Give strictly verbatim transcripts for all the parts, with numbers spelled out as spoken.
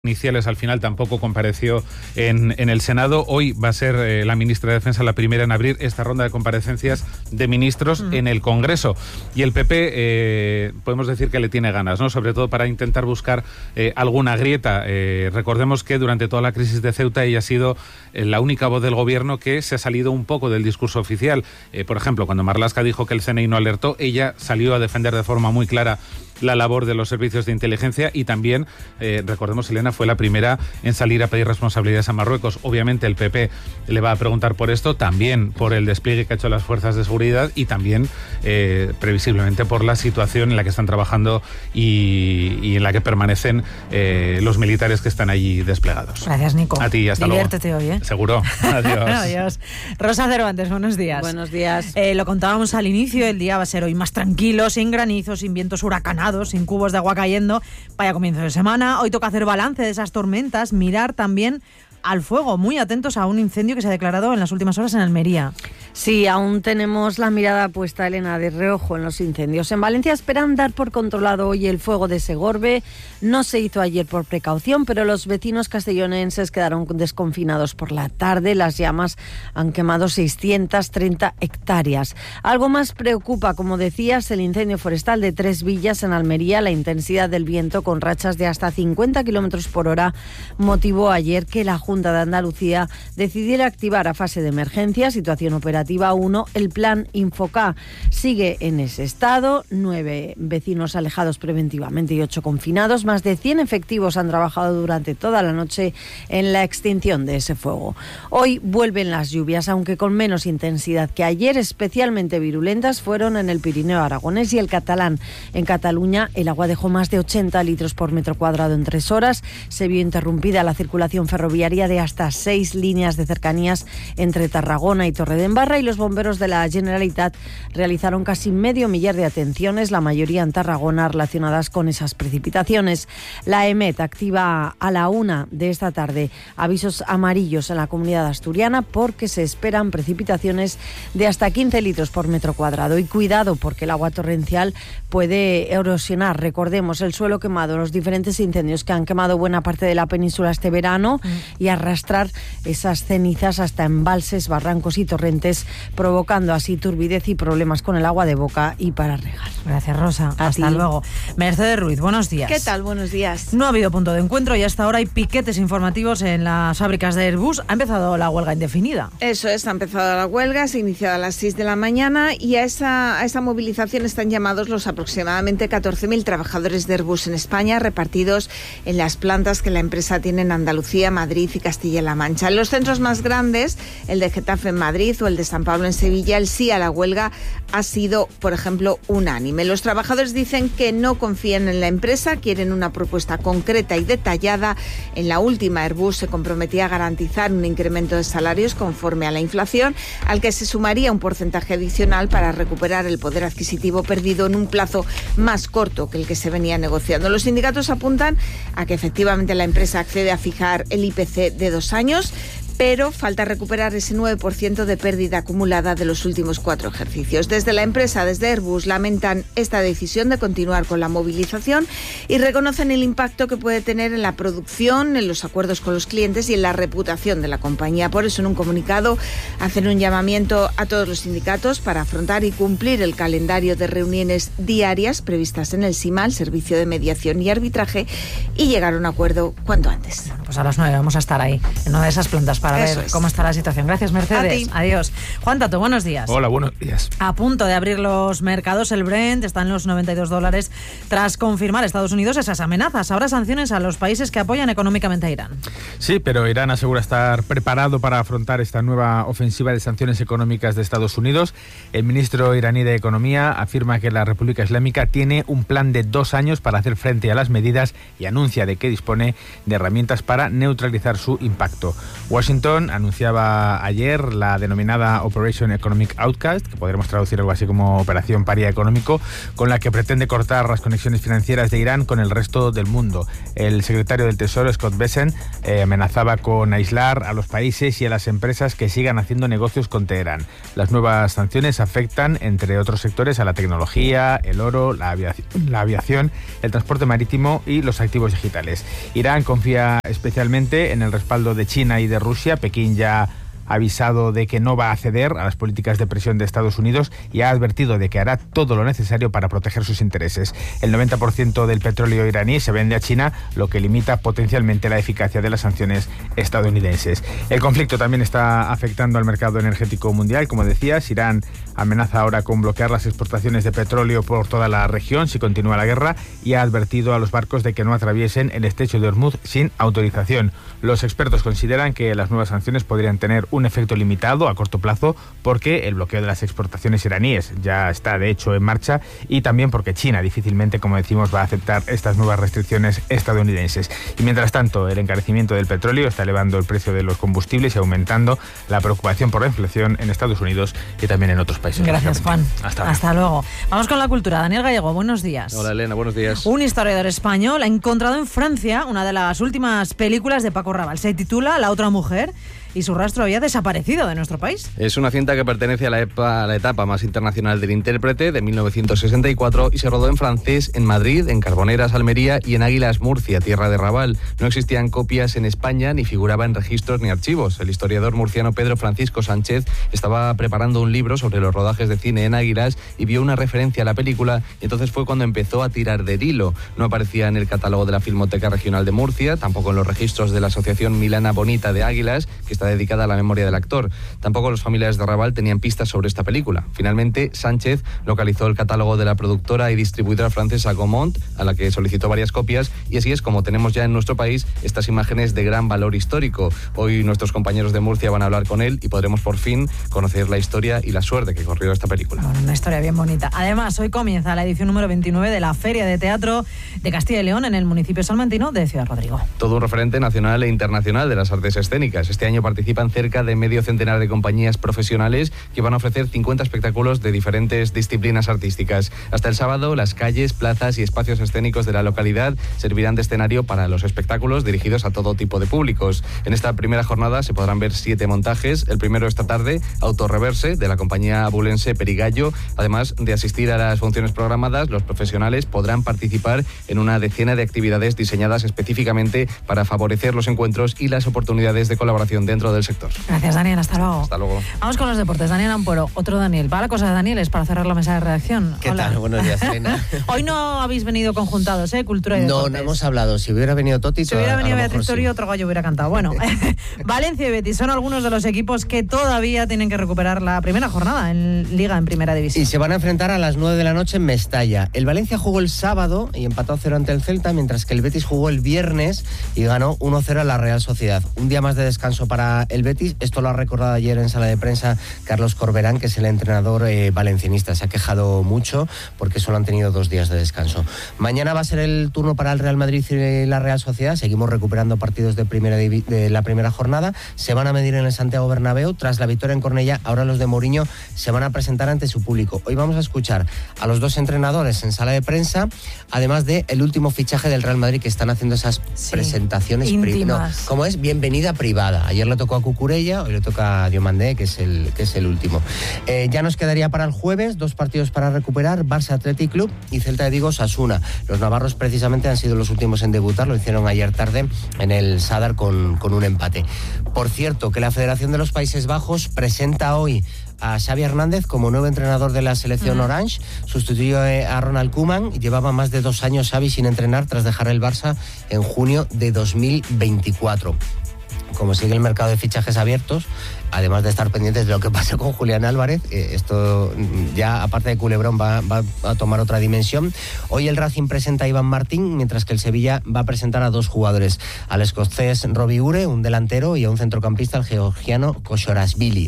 iniciales al final tampoco compareció en, en el Senado. Hoy va a ser eh, la ministra de Defensa la primera en abrir esta ronda de comparecencias de ministros mm. en el Congreso. Y el P P, eh, podemos decir que le tiene ganas, ¿no? Sobre todo para intentar buscar eh, alguna grieta. Eh, recordemos que durante toda la crisis de Ceuta ella ha sido eh, la única voz del gobierno que se ha salido un poco del discurso oficial. Eh, por ejemplo, cuando Marlaska dijo que el C N I no alertó, ella salió a defender de forma muy clara la labor de los servicios de inteligencia y también, eh, recordemos, Elena fue la primera en salir a pedir responsabilidades a Marruecos. Obviamente el P P le va a preguntar por esto, también por el despliegue que ha hecho las fuerzas de seguridad y también, eh, previsiblemente, por la situación en la que están trabajando y, y en la que permanecen eh, los militares que están allí desplegados. Gracias, Nico. A ti, hasta Diviértete luego. hoy, ¿eh? Seguro. Adiós. Adiós. Rosa Cervantes, buenos días. Buenos días. Eh, lo contábamos al inicio, el día va a ser hoy más tranquilo, sin granizo, sin vientos huracanados, sin cubos de agua cayendo. Vaya comienzo de semana. Hoy toca hacer balance de esas tormentas, mirar también al fuego, muy atentos a un incendio que se ha declarado en las últimas horas en Almería. Sí, aún tenemos la mirada puesta, Elena, de reojo en los incendios. En Valencia esperan dar por controlado hoy el fuego de Segorbe. No se hizo ayer por precaución, pero los vecinos castellonenses quedaron desconfinados por la tarde. Las llamas han quemado seiscientas treinta hectáreas. Algo más preocupa, como decías, el incendio forestal de Tres Villas en Almería. La intensidad del viento, con rachas de hasta cincuenta kilómetros por hora, motivó ayer que la Junta de Andalucía decidiera activar a fase de emergencia, situación operativa uno, el plan Infoca. Sigue en ese estado, nueve vecinos alejados preventivamente y ocho confinados. Más de cien efectivos han trabajado durante toda la noche en la extinción de ese fuego. Hoy vuelven las lluvias, aunque con menos intensidad que ayer. Especialmente virulentas fueron en el Pirineo aragonés y el catalán. En Cataluña el agua dejó más de ochenta litros por metro cuadrado en tres horas. Se vio interrumpida la circulación ferroviaria de hasta seis líneas de cercanías entre Tarragona y Torredembarra, y los bomberos de la Generalitat realizaron casi medio millar de atenciones, la mayoría en Tarragona, relacionadas con esas precipitaciones. La EMET activa a la una de esta tarde avisos amarillos en la comunidad asturiana porque se esperan precipitaciones de hasta quince litros por metro cuadrado. Y cuidado, porque el agua torrencial puede erosionar, recordemos, el suelo quemado, los diferentes incendios que han quemado buena parte de la península este verano mm. y arrastrar esas cenizas hasta embalses, barrancos y torrentes, provocando así turbidez y problemas con el agua de boca y para regar. Gracias, Rosa. A Hasta ti. luego. Mercedes Ruiz, buenos días. ¿Qué tal? Buenos días. No ha habido punto de encuentro y hasta ahora hay piquetes informativos en las fábricas de Airbus. Ha empezado la huelga indefinida. Eso es, ha empezado la huelga, se ha iniciado a las seis de la mañana y a esa, a esa movilización están llamados los aproximadamente catorce mil trabajadores de Airbus en España, repartidos en las plantas que la empresa tiene en Andalucía, Madrid y Castilla-La Mancha. En los centros más grandes, el de Getafe en Madrid o el de San Pablo en Sevilla, el sí a la huelga ha sido, por ejemplo, unánime. Los trabajadores dicen que no confían en la empresa, quieren una propuesta concreta y detallada. En la última, Airbus se comprometía a garantizar un incremento de salarios conforme a la inflación, al que se sumaría un porcentaje adicional para recuperar el poder adquisitivo perdido en un plazo más corto que el que se venía negociando. Los sindicatos apuntan a que efectivamente la empresa accede a fijar el I P C de dos años, pero falta recuperar ese nueve por ciento de pérdida acumulada de los últimos cuatro ejercicios. Desde la empresa, desde Airbus, lamentan esta decisión de continuar con la movilización y reconocen el impacto que puede tener en la producción, en los acuerdos con los clientes y en la reputación de la compañía. Por eso, en un comunicado, hacen un llamamiento a todos los sindicatos para afrontar y cumplir el calendario de reuniones diarias previstas en el SIMA, el Servicio de Mediación y Arbitraje, y llegar a un acuerdo cuanto antes. Bueno, pues a las nueve vamos a estar ahí, en una de esas plantas, para Eso ver es. cómo está la situación. Gracias, Mercedes. Adiós. Juan Tato, buenos días. Hola, buenos días. A punto de abrir los mercados, el Brent está en los noventa y dos dólares tras confirmar Estados Unidos esas amenazas. Ahora sanciones a los países que apoyan económicamente a Irán. Sí, pero Irán asegura estar preparado para afrontar esta nueva ofensiva de sanciones económicas de Estados Unidos. El ministro iraní de Economía afirma que la República Islámica tiene un plan de dos años para hacer frente a las medidas y anuncia de que dispone de herramientas para neutralizar su impacto. Washington Washington anunciaba ayer la denominada Operation Economic Outcast, que podremos traducir algo así como Operación Paria Económico, con la que pretende cortar las conexiones financieras de Irán con el resto del mundo. El secretario del Tesoro, Scott Bessent, eh, amenazaba con aislar a los países y a las empresas que sigan haciendo negocios con Teherán. Las nuevas sanciones afectan, entre otros sectores, a la tecnología, el oro, la aviación, la aviación, el transporte marítimo y los activos digitales. Irán confía especialmente en el respaldo de China y de Rusia. Pekín ya ha avisado de que no va a ceder a las políticas de presión de Estados Unidos y ha advertido de que hará todo lo necesario para proteger sus intereses. El noventa por ciento del petróleo iraní se vende a China, lo que limita potencialmente la eficacia de las sanciones estadounidenses. El conflicto también está afectando al mercado energético mundial. Como decías, Irán amenaza ahora con bloquear las exportaciones de petróleo por toda la región si continúa la guerra y ha advertido a los barcos de que no atraviesen el estrecho de Hormuz sin autorización. Los expertos consideran que las nuevas sanciones podrían tener un efecto limitado a corto plazo porque el bloqueo de las exportaciones iraníes ya está de hecho en marcha y también porque China difícilmente, como decimos, va a aceptar estas nuevas restricciones estadounidenses. Y mientras tanto, el encarecimiento del petróleo está elevando el precio de los combustibles y aumentando la preocupación por la inflación en Estados Unidos y también en otros países. Gracias, Juan. Hasta, Hasta luego. Vamos con la cultura. Daniel Gallego, buenos días. Hola, Elena, buenos días. Un historiador español ha encontrado en Francia una de las últimas películas de Paco Rabanne. Se titula La otra mujer y su rastro había desaparecido de nuestro país. Es una cinta que pertenece a la, epa, a la etapa más internacional del intérprete, de mil novecientos sesenta y cuatro, y se rodó en francés en Madrid, en Carboneras, Almería y en Águilas, Murcia, tierra de Raval. No existían copias en España, ni figuraba en registros ni archivos. El historiador murciano Pedro Francisco Sánchez estaba preparando un libro sobre los rodajes de cine en Águilas y vio una referencia a la película, y entonces fue cuando empezó a tirar del hilo. No aparecía en el catálogo de la Filmoteca Regional de Murcia, tampoco en los registros de la Asociación Milana Bonita de Águilas, que está dedicada a la memoria del actor. Tampoco los familiares de Raval tenían pistas sobre esta película. Finalmente, Sánchez localizó el catálogo de la productora y distribuidora francesa Gaumont, a la que solicitó varias copias, y así es como tenemos ya en nuestro país estas imágenes de gran valor histórico. Hoy nuestros compañeros de Murcia van a hablar con él y podremos por fin conocer la historia y la suerte que corrió esta película. Bueno, una historia bien bonita. Además, hoy comienza la edición número veintinueve de la Feria de Teatro de Castilla y León en el municipio salmantino de Ciudad Rodrigo. Todo un referente nacional e internacional de las artes escénicas. Este año participan cerca de medio centenar de compañías profesionales que van a ofrecer cincuenta espectáculos de diferentes disciplinas artísticas. Hasta el sábado, las calles, plazas y espacios escénicos de la localidad servirán de escenario para los espectáculos dirigidos a todo tipo de públicos. En esta primera jornada se podrán ver siete montajes. El primero esta tarde, Autorreverse, de la compañía abulense Perigallo. Además de asistir a las funciones programadas, los profesionales podrán participar en una decena de actividades diseñadas específicamente para favorecer los encuentros y las oportunidades de colaboración dentro del sector. Gracias, Daniel. Hasta luego. Hasta luego. Vamos con los deportes. Daniel Ampuero, otro Daniel. Va la cosa de Daniel, es para cerrar la mesa de redacción. ¿Qué Hola. tal? Buenos días, Elena. Hoy no habéis venido conjuntados, ¿eh? Cultura y No, deportes. no hemos hablado. Si hubiera venido Toti... Si hubiera a- venido a lo Beatriz mejor Torio, sí. otro gallo hubiera cantado. Bueno, Valencia y Betis son algunos de los equipos que todavía tienen que recuperar la primera jornada en Liga, en Primera División. Y se van a enfrentar a las nueve de la noche en Mestalla. El Valencia jugó el sábado y empató a cero ante el Celta, mientras que el Betis jugó el viernes y ganó uno cero a la Real Sociedad. Un día más de descanso para el Betis. Esto lo ha recordado ayer en sala de prensa Carlos Corberán, que es el entrenador eh, valencianista. Se ha quejado mucho porque solo han tenido dos días de descanso. Mañana va a ser el turno para el Real Madrid y la Real Sociedad. Seguimos recuperando partidos de, primera divi- de la primera jornada. Se van a medir en el Santiago Bernabéu. Tras la victoria en Cornellá, ahora los de Mourinho se van a presentar ante su público. Hoy vamos a escuchar a los dos entrenadores en sala de prensa, además de el último fichaje del Real Madrid, que están haciendo esas Sí, presentaciones pri- íntimas. no, ¿cómo es? Bienvenida privada. Ayer le tocó a Cucurella, hoy le toca a Diomandé, que es el, que es el último. Eh, ya nos quedaría para el jueves dos partidos para recuperar: Barça Athletic Club y Celta de Vigo Osasuna. Los navarros precisamente han sido los últimos en debutar, lo hicieron ayer tarde en el Sadar con, con un empate. Por cierto, que la Federación de los Países Bajos presenta hoy a Xavi Hernández como nuevo entrenador de la selección uh-huh. Orange. Sustituyó a Ronald Koeman. Llevaba más de dos años Xavi sin entrenar tras dejar el Barça en junio de dos mil veinticuatro. Como sigue el mercado de fichajes abiertos, además de estar pendientes de lo que pasa con Julián Álvarez, eh, esto ya, aparte de culebrón, va, va a tomar otra dimensión. Hoy el Racing presenta a Iván Martín, mientras que el Sevilla va a presentar a dos jugadores: al escocés Robbie Ure, un delantero, y a un centrocampista, el georgiano Koshorashvili.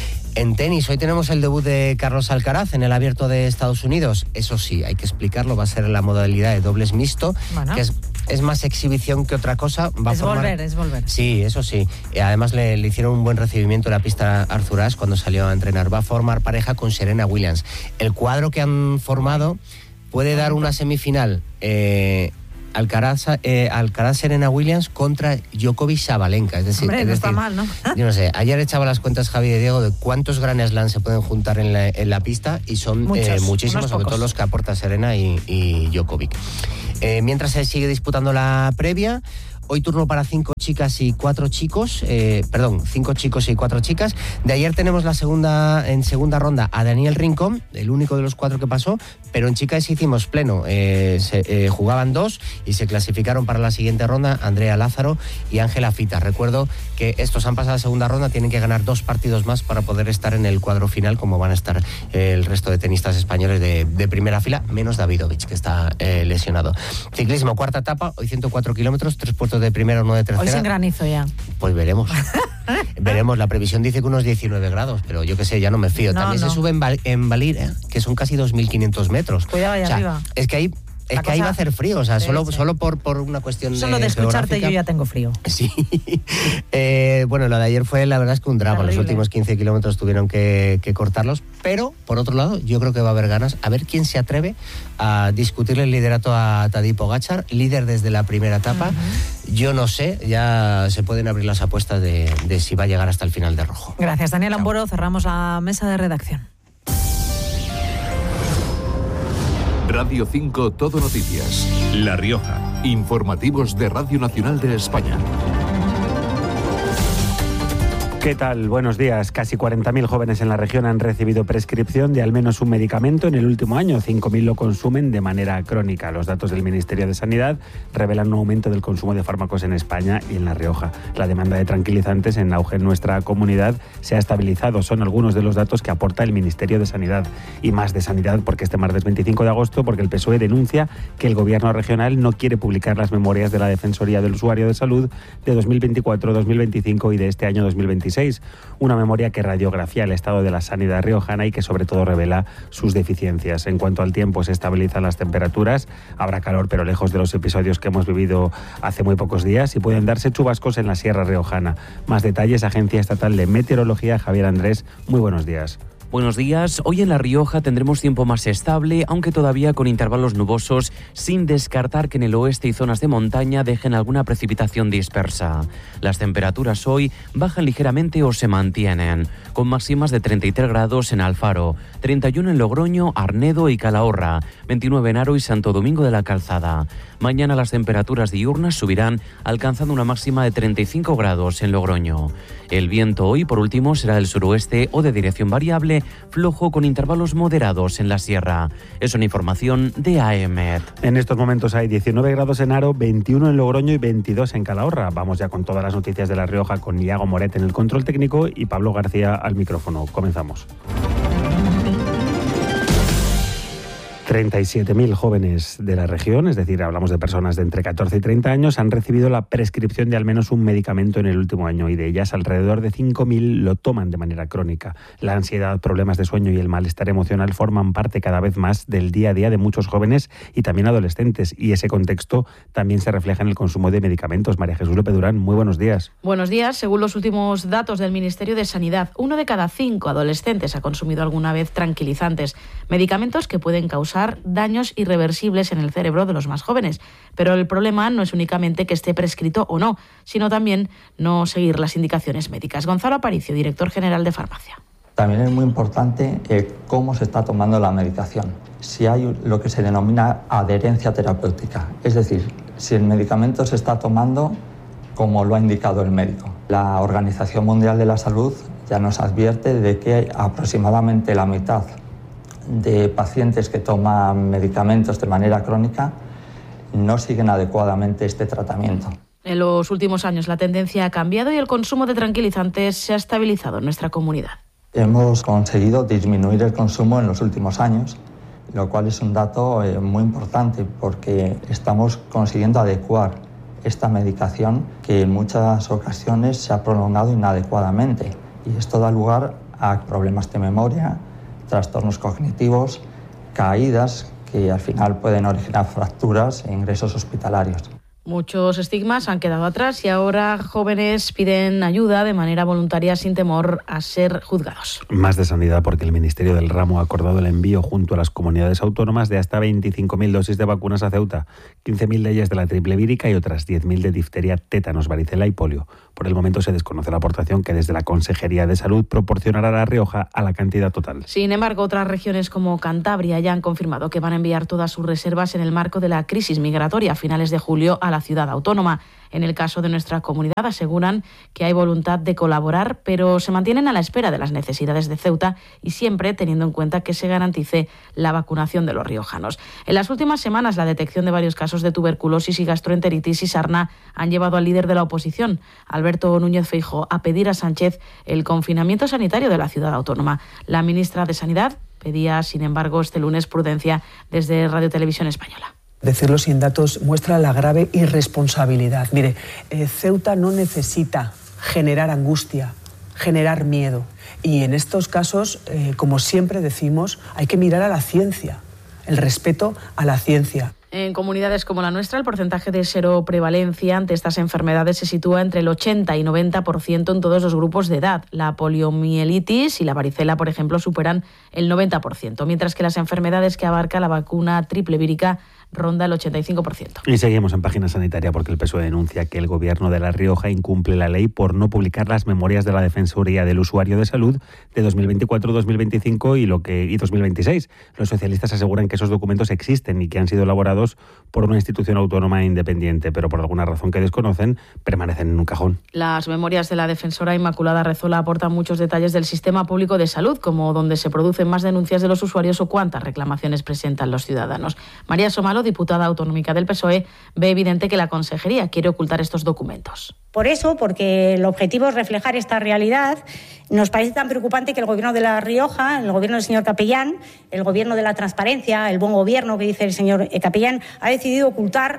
En tenis, hoy tenemos el debut de Carlos Alcaraz en el Abierto de Estados Unidos. Eso sí, hay que explicarlo, va a ser la modalidad de dobles mixto, bueno. que es es más exhibición que otra cosa. Va es a formar... volver, es volver. Sí, eso sí. Además le, le hicieron un buen recibimiento en la pista Arthur Ashe cuando salió a entrenar. Va a formar pareja con Serena Williams. El cuadro que han formado puede dar una semifinal eh, Alcaraz, eh, Alcaraz Serena Williams contra Djokovic Sabalenka. Es decir, Hombre, es no decir, está mal, ¿no? Yo no sé, ayer echaba las cuentas Javi de Diego de cuántos Grand Slam se pueden juntar en la, en la pista y son Muchos, eh, muchísimos, sobre pocos. todo los que aporta Serena y, y Djokovic. Eh, mientras se sigue disputando la previa, hoy turno para cinco chicas y cuatro chicos, eh, perdón, cinco chicos y cuatro chicas. De ayer tenemos la segunda, en segunda ronda a Daniel Rincón, el único de los cuatro que pasó, pero en chicas hicimos pleno. Eh, se, eh, jugaban dos y se clasificaron para la siguiente ronda Andrea Lázaro y Ángela Fita. Recuerdo que estos han pasado a segunda ronda, tienen que ganar dos partidos más para poder estar en el cuadro final, como van a estar eh, el resto de tenistas españoles de, de primera fila, menos Davidovich, que está eh, lesionado. Ciclismo, cuarta etapa, hoy ciento cuatro kilómetros, tres puertos de primera, uno de tercera. Hoy sin granizo ya. Pues veremos. Veremos, la previsión dice que unos diecinueve grados, pero yo qué sé, ya no me fío. No, También no. se sube en, Val en Valira, que son casi dos mil quinientos metros. Cuidado allá o sea, arriba. Es que ahí... Es La que ahí cosa- va a hacer frío, o sea, Sí, solo, sí. solo por, por una cuestión Solo de de escucharte geográfica. yo ya tengo frío. Sí. eh, bueno, lo de ayer fue, la verdad es que un drama. Terrible. Los últimos quince kilómetros tuvieron que, que cortarlos. Pero, por otro lado, yo creo que va a haber ganas. A ver quién se atreve a discutirle el liderato a Tadej Pogačar, líder desde la primera etapa. Uh-huh. Yo no sé, ya se pueden abrir las apuestas de, de si va a llegar hasta el final de rojo. Gracias, Daniel Amboro. Cerramos la mesa de redacción. Radio cinco Todo Noticias. La Rioja. Informativos de Radio Nacional de España. ¿Qué tal? Buenos días. Casi cuarenta mil jóvenes en la región han recibido prescripción de al menos un medicamento en el último año. cinco mil lo consumen de manera crónica. Los datos del Ministerio de Sanidad revelan un aumento del consumo de fármacos en España y en La Rioja. La demanda de tranquilizantes en auge en nuestra comunidad se ha estabilizado. Son algunos de los datos que aporta el Ministerio de Sanidad. Y más de sanidad porque este martes veinticinco de agosto, porque el P S O E denuncia que el Gobierno regional no quiere publicar las memorias de la Defensoría del Usuario de Salud de dos mil veinticuatro, dos mil veinticinco y de este año dos mil veintiséis. Una memoria que radiografía el estado de la sanidad riojana y que sobre todo revela sus deficiencias. En cuanto al tiempo, se estabilizan las temperaturas, habrá calor pero lejos de los episodios que hemos vivido hace muy pocos días y pueden darse chubascos en la Sierra Riojana. Más detalles, Agencia Estatal de Meteorología, Javier Andrés, muy buenos días. Buenos días. Hoy en La Rioja tendremos tiempo más estable, aunque todavía con intervalos nubosos, sin descartar que en el oeste y zonas de montaña dejen alguna precipitación dispersa. Las temperaturas hoy bajan ligeramente o se mantienen, con máximas de treinta y tres grados en Alfaro, treinta y uno en Logroño, Arnedo y Calahorra, veintinueve en Haro y Santo Domingo de la Calzada. Mañana las temperaturas diurnas subirán, alcanzando una máxima de treinta y cinco grados en Logroño. El viento hoy, por último, será del suroeste o de dirección variable, flojo con intervalos moderados en la sierra. Es una información de A E M E T. En estos momentos hay diecinueve grados en Haro, veintiuno en Logroño y veintidós en Calahorra. Vamos ya con todas las noticias de La Rioja con Iago Moret en el control técnico y Pablo García al micrófono. Comenzamos. treinta y siete mil jóvenes de la región, es decir, hablamos de personas de entre catorce y treinta años, han recibido la prescripción de al menos un medicamento en el último año y de ellas alrededor de cinco mil lo toman de manera crónica. La ansiedad, problemas de sueño y el malestar emocional forman parte cada vez más del día a día de muchos jóvenes y también adolescentes, y ese contexto también se refleja en el consumo de medicamentos. María Jesús López Durán, muy buenos días. Buenos días. Según los últimos datos del Ministerio de Sanidad, uno de cada cinco adolescentes ha consumido alguna vez tranquilizantes, medicamentos que pueden causar daños irreversibles en el cerebro de los más jóvenes. Pero el problema no es únicamente que esté prescrito o no, sino también no seguir las indicaciones médicas. Gonzalo Aparicio, director general de Farmacia. También es muy importante eh, cómo se está tomando la medicación. Si hay lo que se denomina adherencia terapéutica, es decir, si el medicamento se está tomando como lo ha indicado el médico. La Organización Mundial de la Salud ya nos advierte de que aproximadamente la mitad de pacientes que toman medicamentos de manera crónica no siguen adecuadamente este tratamiento. En los últimos años la tendencia ha cambiado y el consumo de tranquilizantes se ha estabilizado en nuestra comunidad. Hemos conseguido disminuir el consumo en los últimos años, lo cual es un dato eh, muy importante porque estamos consiguiendo adecuar esta medicación que en muchas ocasiones se ha prolongado inadecuadamente y esto da lugar a problemas de memoria, trastornos cognitivos, caídas que al final pueden originar fracturas e ingresos hospitalarios. Muchos estigmas han quedado atrás y ahora jóvenes piden ayuda de manera voluntaria sin temor a ser juzgados. Más de sanidad, porque el Ministerio del Ramo ha acordado el envío junto a las comunidades autónomas de hasta veinticinco mil dosis de vacunas a Ceuta, quince mil de ellas de la triple vírica y otras diez mil de difteria, tétanos, varicela y polio. Por el momento se desconoce la aportación que desde la Consejería de Salud proporcionará La Rioja a la cantidad total. Sin embargo, otras regiones como Cantabria ya han confirmado que van a enviar todas sus reservas en el marco de la crisis migratoria a finales de julio a la ciudad autónoma. En el caso de nuestra comunidad aseguran que hay voluntad de colaborar, pero se mantienen a la espera de las necesidades de Ceuta y siempre teniendo en cuenta que se garantice la vacunación de los riojanos. En las últimas semanas, la detección de varios casos de tuberculosis y gastroenteritis y sarna han llevado al líder de la oposición, Alberto Núñez Feijóo, a pedir a Sánchez el confinamiento sanitario de la ciudad autónoma. La ministra de Sanidad pedía, sin embargo, este lunes prudencia desde Radio Televisión Española. Decirlo sin datos muestra la grave irresponsabilidad. Mire, eh, Ceuta no necesita generar angustia, generar miedo. Y en estos casos, eh, como siempre decimos, hay que mirar a la ciencia, el respeto a la ciencia. En comunidades como la nuestra, el porcentaje de seroprevalencia ante estas enfermedades se sitúa entre el ochenta y noventa por ciento en todos los grupos de edad. La poliomielitis y la varicela, por ejemplo, superan el noventa por ciento, mientras que las enfermedades que abarca la vacuna triple vírica ronda el ochenta y cinco por ciento. Y seguimos en página sanitaria porque el P S O E denuncia que el Gobierno de La Rioja incumple la ley por no publicar las memorias de la Defensoría del Usuario de Salud de dos mil veinticuatro, dos mil veinticinco y, lo que, y dos mil veintiséis. Los socialistas aseguran que esos documentos existen y que han sido elaborados por una institución autónoma e independiente, pero por alguna razón que desconocen, permanecen en un cajón. Las memorias de la defensora Inmaculada Rezola aportan muchos detalles del sistema público de salud, como dónde se producen más denuncias de los usuarios o cuántas reclamaciones presentan los ciudadanos. María Somalo, diputada autonómica del P S O E, ve evidente que la Consejería quiere ocultar estos documentos. Por eso, porque el objetivo es reflejar esta realidad, nos parece tan preocupante que el Gobierno de La Rioja, el Gobierno del señor Capellán, el Gobierno de la transparencia, el buen gobierno que dice el señor Capellán, ha decidido ocultar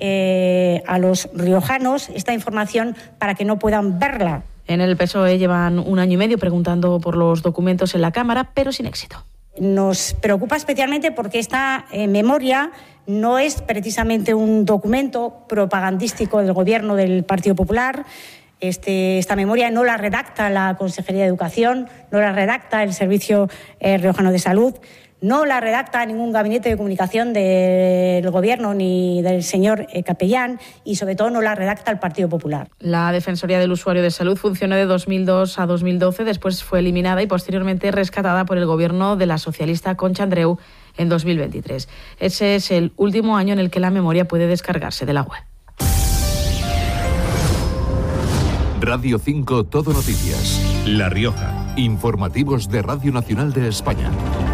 eh, a los riojanos esta información para que no puedan verla. En el P S O E llevan un año y medio preguntando por los documentos en la Cámara, pero sin éxito. Nos preocupa especialmente porque esta eh, memoria no es precisamente un documento propagandístico del Gobierno del Partido Popular. Este, esta memoria no la redacta la Consejería de Educación, no la redacta el Servicio eh, Riojano de Salud, no la redacta ningún gabinete de comunicación del Gobierno ni del señor eh, Capellán y, sobre todo, no la redacta el Partido Popular. La Defensoría del Usuario de Salud funcionó de dos mil dos a dos mil doce, después fue eliminada y posteriormente rescatada por el Gobierno de la socialista Concha Andreu en dos mil veintitrés. Ese es el último año en el que la memoria puede descargarse de la web. Radio cinco Todo Noticias. La Rioja. Informativos de Radio Nacional de España.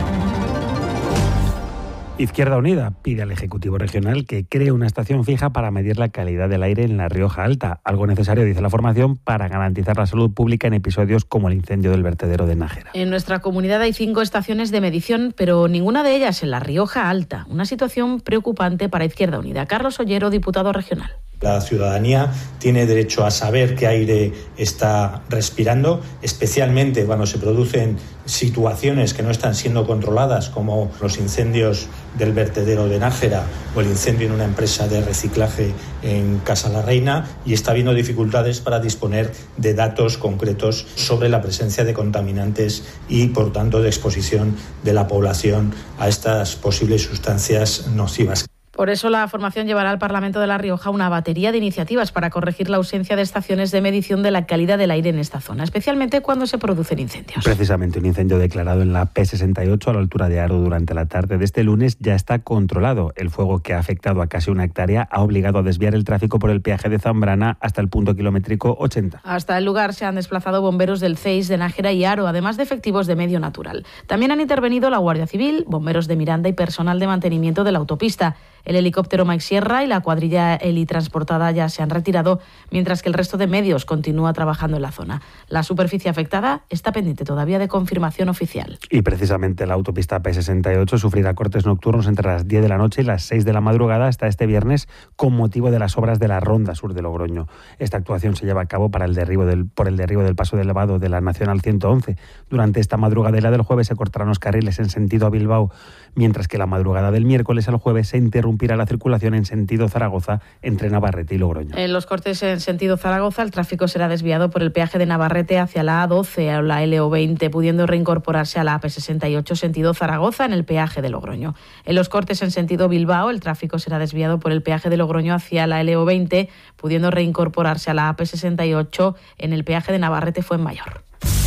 Izquierda Unida pide al Ejecutivo Regional que cree una estación fija para medir la calidad del aire en la Rioja Alta, algo necesario, dice la formación, para garantizar la salud pública en episodios como el incendio del vertedero de Nájera. En nuestra comunidad hay cinco estaciones de medición, pero ninguna de ellas en la Rioja Alta, una situación preocupante para Izquierda Unida. Carlos Ollero, diputado regional. La ciudadanía tiene derecho a saber qué aire está respirando, especialmente cuando se producen situaciones que no están siendo controladas, como los incendios del vertedero de Nájera o el incendio en una empresa de reciclaje en Casa la Reina, y está habiendo dificultades para disponer de datos concretos sobre la presencia de contaminantes y, por tanto, de exposición de la población a estas posibles sustancias nocivas. Por eso la formación llevará al Parlamento de La Rioja una batería de iniciativas para corregir la ausencia de estaciones de medición de la calidad del aire en esta zona, especialmente cuando se producen incendios. Precisamente un incendio declarado en la P sesenta y ocho a la altura de Aro durante la tarde de este lunes ya está controlado. El fuego, que ha afectado a casi una hectárea, ha obligado a desviar el tráfico por el peaje de Zambrana hasta el punto kilométrico ochenta. Hasta el lugar se han desplazado bomberos del C E I S de Nájera y Aro, además de efectivos de Medio Natural. También han intervenido la Guardia Civil, bomberos de Miranda y personal de mantenimiento de la autopista. El helicóptero Mike Sierra y la cuadrilla helitransportada ya se han retirado, mientras que el resto de medios continúa trabajando en la zona. La superficie afectada está pendiente todavía de confirmación oficial. Y precisamente la autopista P sesenta y ocho sufrirá cortes nocturnos entre las diez de la noche y las seis de la madrugada hasta este viernes, con motivo de las obras de la Ronda Sur de Logroño. Esta actuación se lleva a cabo para el derribo del, por el derribo del paso de elevado de la Nacional ciento once. Durante esta madrugadela del jueves se cortarán los carriles en sentido a Bilbao, mientras que la madrugada del miércoles al jueves se interrumpe interrumpirá la circulación en sentido Zaragoza entre Navarrete y Logroño. En los cortes en sentido Zaragoza, el tráfico será desviado por el peaje de Navarrete hacia la A doce o la L O veinte, pudiendo reincorporarse a la A P sesenta y ocho sentido Zaragoza en el peaje de Logroño. En los cortes en sentido Bilbao, el tráfico será desviado por el peaje de Logroño hacia la L O veinte, pudiendo reincorporarse a la A P sesenta y ocho en el peaje de Navarrete Fuenmayor.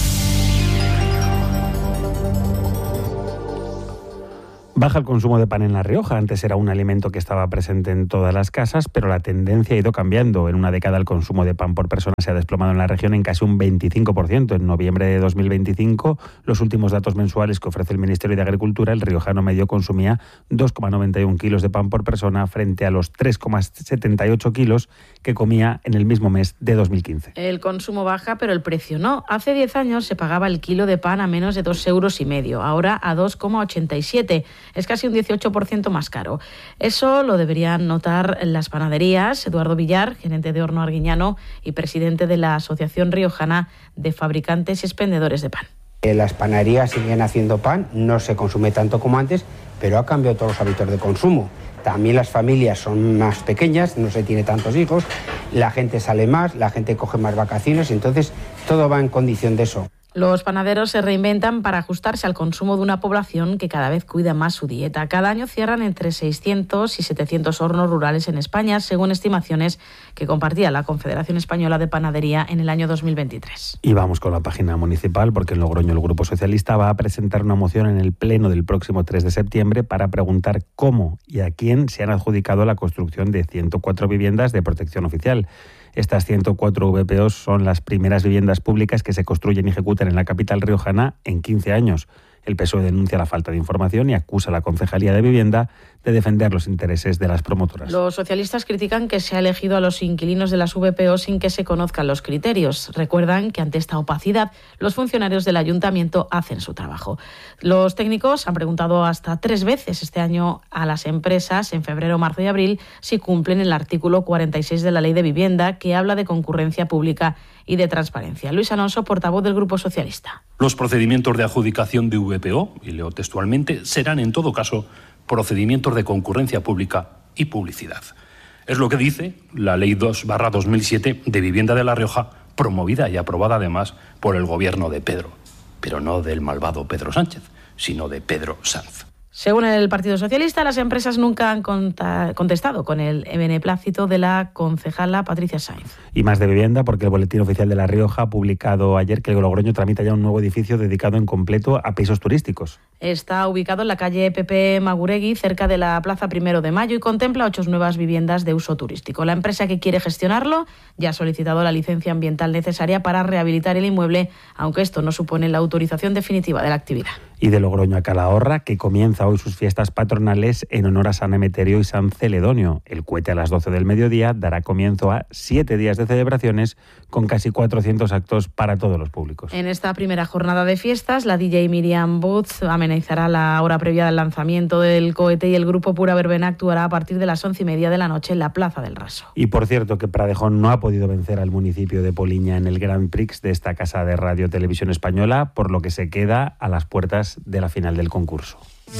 Baja el consumo de pan en La Rioja. Antes era un alimento que estaba presente en todas las casas, pero la tendencia ha ido cambiando. En una década el consumo de pan por persona se ha desplomado en la región en casi un veinticinco por ciento. En noviembre de dos mil veinticinco, los últimos datos mensuales que ofrece el Ministerio de Agricultura, el riojano medio consumía dos coma noventa y uno kilos de pan por persona frente a los tres coma setenta y ocho kilos que comía en el mismo mes de dos mil quince. El consumo baja, pero el precio no. Hace diez años se pagaba el kilo de pan a menos de dos euros y medio, ahora a dos coma ochenta y siete. Es casi un dieciocho por ciento más caro. Eso lo deberían notar las panaderías. Eduardo Villar, gerente de Horno Arguiñano y presidente de la Asociación Riojana de Fabricantes y Expendedores de Pan. Las panaderías siguen haciendo pan, no se consume tanto como antes, pero ha cambiado todos los hábitos de consumo. También las familias son más pequeñas, no se tiene tantos hijos, la gente sale más, la gente coge más vacaciones, entonces todo va en condición de eso. Los panaderos se reinventan para ajustarse al consumo de una población que cada vez cuida más su dieta. Cada año cierran entre seiscientos y setecientos hornos rurales en España, según estimaciones que compartía la Confederación Española de Panadería en el año dos mil veintitrés. Y vamos con la página municipal, porque en Logroño el Grupo Socialista va a presentar una moción en el Pleno del próximo tres de septiembre para preguntar cómo y a quién se han adjudicado la construcción de ciento cuatro viviendas de protección oficial. Estas ciento cuatro V P Os son las primeras viviendas públicas que se construyen y ejecutan en la capital riojana en quince años. El P S O E denuncia la falta de información y acusa a la Concejalía de Vivienda de defender los intereses de las promotoras. Los socialistas critican que se ha elegido a los inquilinos de las V P O sin que se conozcan los criterios. Recuerdan que ante esta opacidad los funcionarios del ayuntamiento hacen su trabajo. Los técnicos han preguntado hasta tres veces este año a las empresas, en febrero, marzo y abril, si cumplen el artículo cuarenta y seis de la Ley de Vivienda, que habla de concurrencia pública y de transparencia. Luis Alonso, portavoz del Grupo Socialista. Los procedimientos de adjudicación de V P O, y leo textualmente, serán en todo caso procedimientos de concurrencia pública y publicidad. Es lo que dice la Ley dos barra dos mil siete de Vivienda de La Rioja, promovida y aprobada además por el gobierno de Pedro, pero no del malvado Pedro Sánchez, sino de Pedro Sanz. Según el Partido Socialista, las empresas nunca han contestado con el beneplácito de la concejala Patricia Sainz. Y más de vivienda, porque el Boletín Oficial de La Rioja ha publicado ayer que el Logroño tramita ya un nuevo edificio dedicado en completo a pisos turísticos. Está ubicado en la calle Pepe Maguregui, cerca de la Plaza Primero de Mayo, y contempla ocho nuevas viviendas de uso turístico. La empresa que quiere gestionarlo ya ha solicitado la licencia ambiental necesaria para rehabilitar el inmueble, aunque esto no supone la autorización definitiva de la actividad. Y de Logroño a Calahorra, que comienza hoy sus fiestas patronales en honor a San Emeterio y San Celedonio. El cohete a las doce del mediodía dará comienzo a siete días de celebraciones con casi cuatrocientos actos para todos los públicos. En esta primera jornada de fiestas, la D J Miriam Booth amenizará la hora previa del lanzamiento del cohete y el grupo Pura Verbena actuará a partir de las once y media de la noche en la Plaza del Raso. Y por cierto que Pradejón no ha podido vencer al municipio de Poliña en el Grand Prix de esta casa de Radio Televisión Española, por lo que se queda a las puertas de la final del concurso.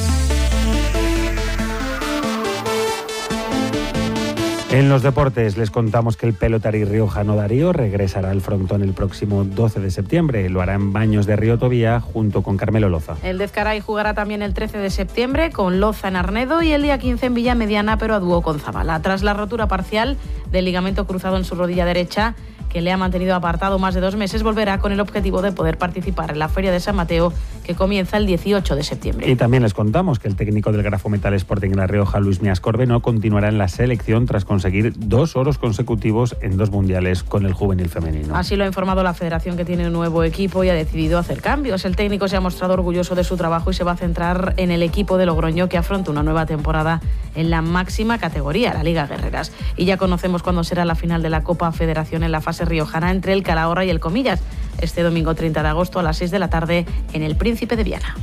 En los deportes les contamos que el pelotarí riojano Darío regresará al frontón el próximo doce de septiembre. Lo hará en Baños de Río Tobía junto con Carmelo Loza. El Dezcaray jugará también el trece de septiembre con Loza en Arnedo y el día quince en Villa Mediana, pero a dúo con Zabala. Tras la rotura parcial del ligamento cruzado en su rodilla derecha, que le ha mantenido apartado más de dos meses, volverá con el objetivo de poder participar en la Feria de San Mateo, que comienza el dieciocho de septiembre. Y también les contamos que el técnico del Grafo Metal Sporting en La Rioja, Luis Mías Corbenó, continuará en la selección tras conseguir dos oros consecutivos en dos mundiales con el juvenil femenino. Así lo ha informado la federación, que tiene un nuevo equipo y ha decidido hacer cambios. El técnico se ha mostrado orgulloso de su trabajo y se va a centrar en el equipo de Logroño, que afronta una nueva temporada en la máxima categoría, la Liga Guerreras. Y ya conocemos cuándo será la final de la Copa Federación en la fase riojana entre el Calahorra y el Comillas, este domingo treinta de agosto a las seis de la tarde en el Príncipe de Viana.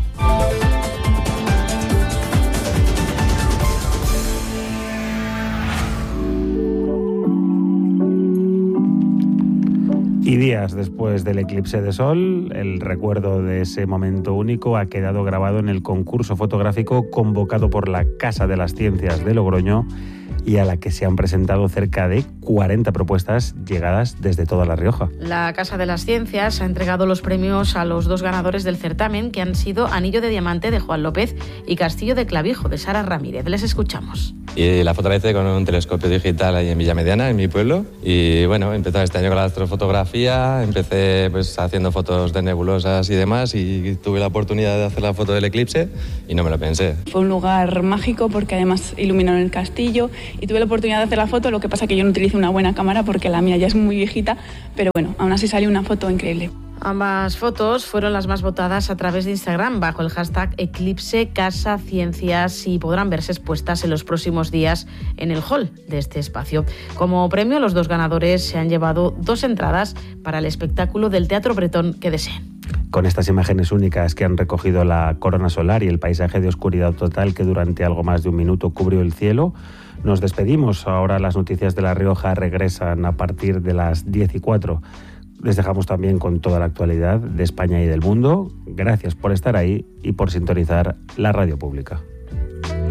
Y días después del eclipse de sol, el recuerdo de ese momento único ha quedado grabado en el concurso fotográfico convocado por la Casa de las Ciencias de Logroño y a la que se han presentado cerca de cuarenta propuestas llegadas desde toda La Rioja. La Casa de las Ciencias ha entregado los premios a los dos ganadores del certamen, que han sido Anillo de Diamante de Juan López y Castillo de Clavijo de Sara Ramírez. Les escuchamos. Y la foto la hice con un telescopio digital ahí en Villamediana, en mi pueblo. Y bueno, empecé este año con la astrofotografía, empecé pues haciendo fotos de nebulosas y demás, y tuve la oportunidad de hacer la foto del eclipse y no me lo pensé. Fue un lugar mágico porque además iluminaron el castillo y tuve la oportunidad de hacer la foto, lo que pasa que yo no utilizo una buena cámara porque la mía ya es muy viejita, pero bueno, aún así salió una foto increíble. Ambas fotos fueron las más votadas a través de Instagram bajo el hashtag Eclipse Casa Ciencias y podrán verse expuestas en los próximos días en el hall de este espacio. Como premio, los dos ganadores se han llevado dos entradas para el espectáculo del Teatro Bretón que deseen. Con estas imágenes únicas que han recogido la corona solar y el paisaje de oscuridad total que durante algo más de un minuto cubrió el cielo, nos despedimos. Ahora las noticias de La Rioja regresan a partir de las diez y cuatro. Les dejamos también con toda la actualidad de España y del mundo. Gracias por estar ahí y por sintonizar la radio pública.